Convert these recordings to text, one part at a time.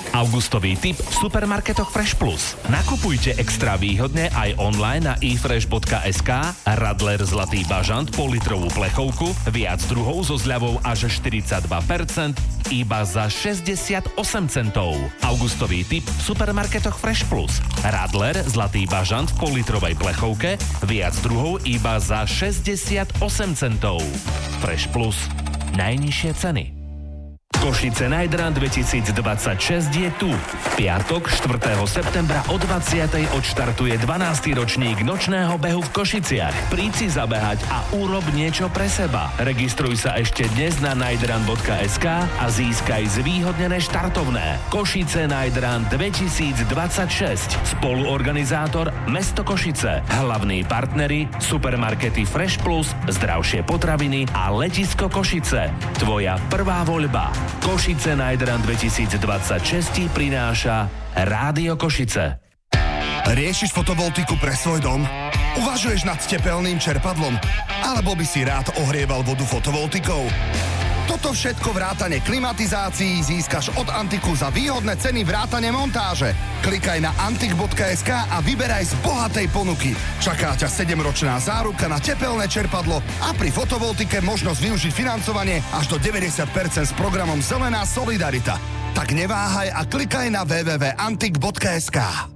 Augustový tip v supermarketoch Fresh Plus. Nakupujte extra výhodne aj online na efresh.sk, Radler Zlatý bažant pol-litrovú plechovku, viac druhov so zľavou až 42%, iba za 68 centov. Augustový tip v supermarketoch Fresh Plus. Radler Zlatý bažant v pol-litrovej plechovke, viac druhov iba za 68 centov. Fresh Plus. Najnižšie ceny. Košice Night Run 2026 je tu. V piatok 4. septembra o 20. odštartuje 12. ročník nočného behu v Košiciach. Príď si zabehať a urob niečo pre seba. Registruj sa ešte dnes na nightrun.sk a získaj zvýhodnené štartovné. Košice Night Run 2026. Spoluorganizátor Mesto Košice. Hlavní partneri supermarkety Fresh Plus, zdravšie potraviny a letisko Košice. Tvoja prvá voľba. Košice Night Run 2026 prináša Rádio Košice. Riešiš fotovoltiku pre svoj dom? Uvažuješ nad tepelným čerpadlom? Alebo by si rád ohrieval vodu fotovoltikou? Toto všetko vrátane klimatizácií získaš od Antiku za výhodné ceny vrátane montáže. Klikaj na antik.sk a vyberaj z bohatej ponuky. Čaká ťa 7-ročná záruka na tepelné čerpadlo a pri fotovoltike možnosť využiť financovanie až do 90% s programom Zelená solidarita. Tak neváhaj a klikaj na www.antik.sk.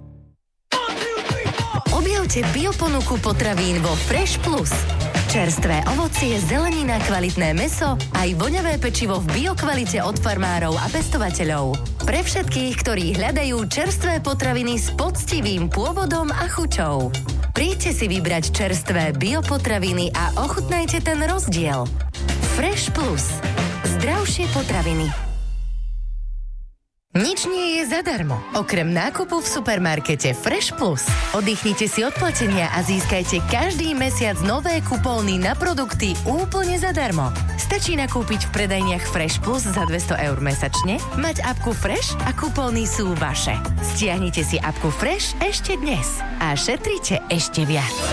Objavte bioponuku potravín vo Fresh Plus. Čerstvé ovocie, zelenina, kvalitné mäso, aj voňavé pečivo v biokvalite od farmárov a pestovateľov. Pre všetkých, ktorí hľadajú čerstvé potraviny s poctivým pôvodom a chuťou. Príďte si vybrať čerstvé biopotraviny a ochutnajte ten rozdiel. Fresh Plus. Zdravšie potraviny. Nič nie je zadarmo, okrem nákupu v supermarkete Fresh Plus. Oddychnite si od platenia a získajte každý mesiac nové kupóny na produkty úplne zadarmo. Stačí nakúpiť v predajniach Fresh Plus za 200 eur mesačne, mať apku Fresh a kupóny sú vaše. Stiahnite si apku Fresh ešte dnes a šetrite ešte viac.